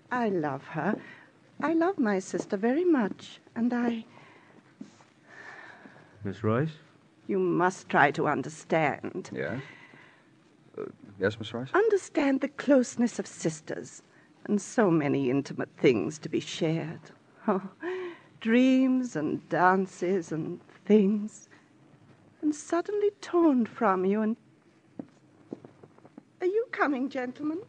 I love her. I love my sister very much, and Miss Royce? You must try to understand. Yes? Yes, Miss Royce? Understand the closeness of sisters, and so many intimate things to be shared. Oh, dreams and dances and things, and suddenly torn from you, and... Are you coming, gentlemen?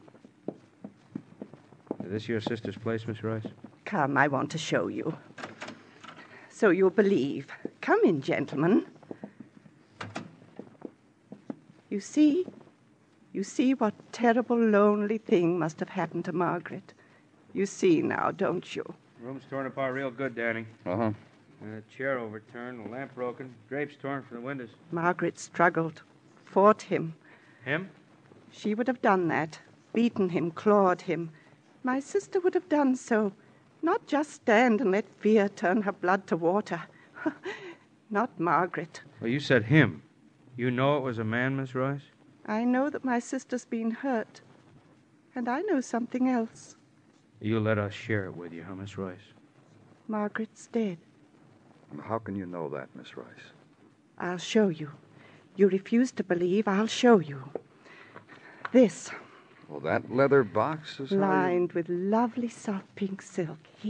Is this your sister's place, Miss Royce? Come, I want to show you. So you'll believe. Come in, gentlemen. You see what terrible, lonely thing must have happened to Margaret. You see now, don't you? Room's torn apart real good, Danny. Uh-huh. Chair overturned, a lamp broken, drapes torn from the windows. Margaret struggled, fought him. Him? She would have done that, beaten him, clawed him. My sister would have done so, not just stand and let fear turn her blood to water. Not Margaret. Well, you said him. You know it was a man, Miss Royce? I know that my sister's been hurt, and I know something else. You let us share it with you, huh, Miss Royce? Margaret's dead. How can you know that, Miss Royce? I'll show you. You refuse to believe, I'll show you. This, Well, that leather box is how you... lined with lovely soft pink silk.